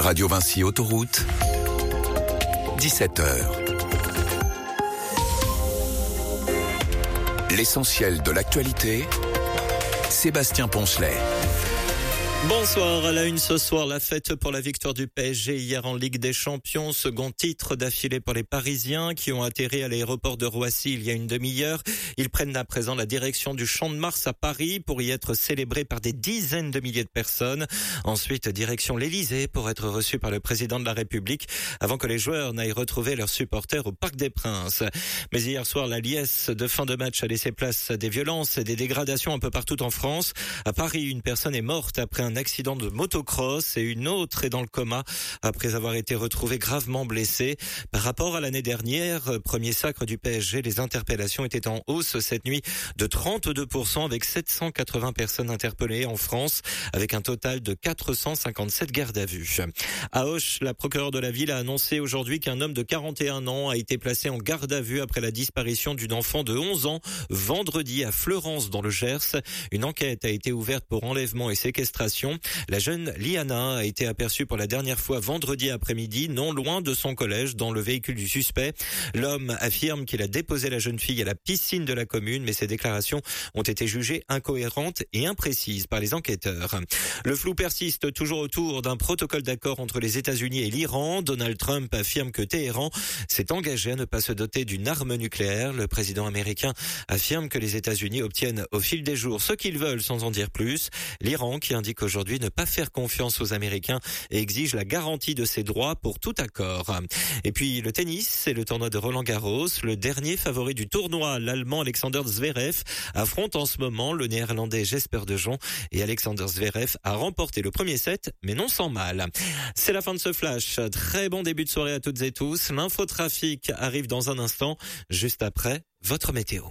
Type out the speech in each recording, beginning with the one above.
Radio Vinci Autoroute, 17h. L'essentiel de l'actualité, Sébastien Poncelet. Bonsoir, à la une ce soir, la fête pour la victoire du PSG hier en Ligue des Champions, second titre d'affilée pour les Parisiens qui ont atterri à l'aéroport de Roissy il y a une demi-heure. Ils prennent à présent la direction du Champ de Mars à Paris pour y être célébrés par des dizaines de milliers de personnes. Ensuite, direction l'Élysée pour être reçus par le président de la République avant que les joueurs n'aillent retrouver leurs supporters au Parc des Princes. Mais hier soir, la liesse de fin de match a laissé place à des violences et des dégradations un peu partout en France. À Paris, une personne est morte après un accident de motocross et une autre est dans le coma après avoir été retrouvée gravement blessée. Par rapport à l'année dernière, premier sacre du PSG, les interpellations étaient en hausse cette nuit de 32% avec 780 personnes interpellées en France avec un total de 457 gardes à vue. À Auch, la procureure de la ville a annoncé aujourd'hui qu'un homme de 41 ans a été placé en garde à vue après la disparition d'une enfant de 11 ans vendredi à Fleurance dans le Gers. Une enquête a été ouverte pour enlèvement et séquestration. La jeune Liana a été aperçue pour la dernière fois vendredi après-midi, non loin de son collège, dans le véhicule du suspect. L'homme affirme qu'il a déposé la jeune fille à la piscine de la commune, mais ses déclarations ont été jugées incohérentes et imprécises par les enquêteurs. Le flou persiste toujours autour d'un protocole d'accord entre les États-Unis et l'Iran. Donald Trump affirme que Téhéran s'est engagé à ne pas se doter d'une arme nucléaire. Le président américain affirme que les États-Unis obtiennent au fil des jours ce qu'ils veulent sans en dire plus. L'Iran qui indique aujourd'hui ne pas faire confiance aux Américains et exige la garantie de ses droits pour tout accord. Et puis le tennis, c'est le tournoi de Roland-Garros. Le dernier favori du tournoi, l'Allemand Alexander Zverev, affronte en ce moment le Néerlandais Jesper de Jong. Et Alexander Zverev a remporté le premier set, mais non sans mal. C'est la fin de ce flash. Très bon début de soirée à toutes et tous. L'infotrafic arrive dans un instant, juste après votre météo.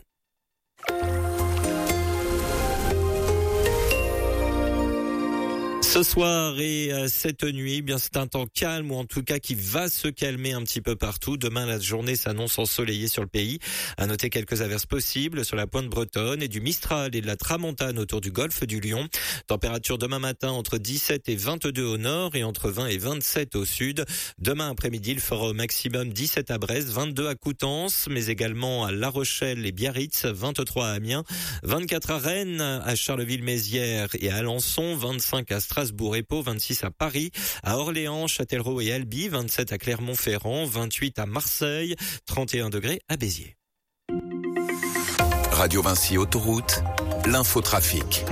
Ce soir et cette nuit, bien c'est un temps calme ou en tout cas qui va se calmer un petit peu partout. Demain, la journée s'annonce ensoleillée sur le pays. À noter quelques averses possibles sur la pointe bretonne et du Mistral et de la Tramontane autour du golfe du Lion. Température demain matin entre 17 et 22 au nord et entre 20 et 27 au sud. Demain après-midi, il fera au maximum 17 à Brest, 22 à Coutances, mais également à La Rochelle et Biarritz, 23 à Amiens, 24 à Rennes, à Charleville-Mézières et à Alençon, 25 à Strasbourg et Pau, 26 à Paris, à Orléans, Châtellerault et Albi, 27 à Clermont-Ferrand, 28 à Marseille, 31 degrés à Béziers. Radio Vinci Autoroute, l'infotrafic.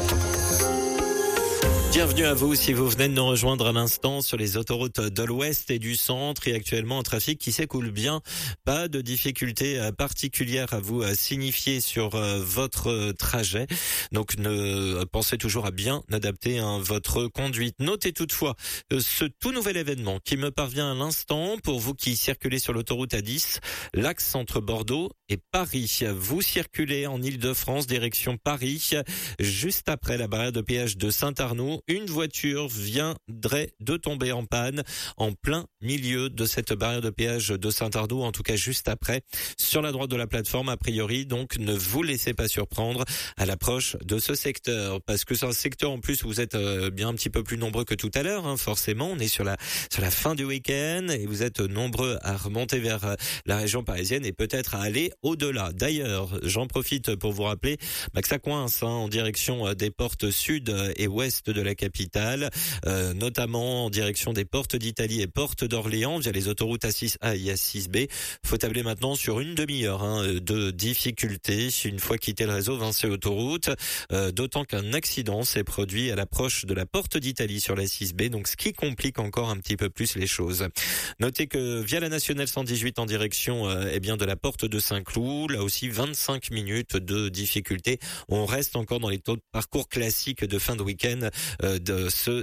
Bienvenue à vous si vous venez de nous rejoindre à l'instant sur les autoroutes de l'Ouest et du Centre et actuellement un trafic qui s'écoule bien. Pas de difficultés particulières à vous signifier sur votre trajet. Donc pensez toujours à bien adapter votre conduite. Notez toutefois ce tout nouvel événement qui me parvient à l'instant pour vous qui circulez sur l'autoroute A10, l'axe entre Bordeaux et Paris. Vous circulez en Île-de-France direction Paris juste après la barrière de péage de Saint-Arnoux. Une voiture viendrait de tomber en panne en plein milieu de cette barrière de péage de Saint-Arnoux, en tout cas juste après, sur la droite de la plateforme a priori. Donc ne vous laissez pas surprendre à l'approche de ce secteur, parce que c'est un secteur en plus où vous êtes bien un petit peu plus nombreux que tout à l'heure, forcément. On est sur la fin du week-end et vous êtes nombreux à remonter vers la région parisienne et peut-être à aller au-delà. D'ailleurs, j'en profite pour vous rappeler que ça coince en direction des portes sud et ouest de la capitale, notamment en direction des portes d'Italie et portes d'Orléans via les autoroutes A6A et A6B. Faut tabler maintenant sur une demi-heure de difficultés une fois quitté le réseau Vinci Autoroute, d'autant qu'un accident s'est produit à l'approche de la porte d'Italie sur la 6B, donc ce qui complique encore un petit peu plus les choses. Notez que via la nationale 118 en direction de la porte de Saint-Cloud, là aussi 25 minutes de difficulté. On reste encore dans les taux de parcours classiques de fin de week-end de ce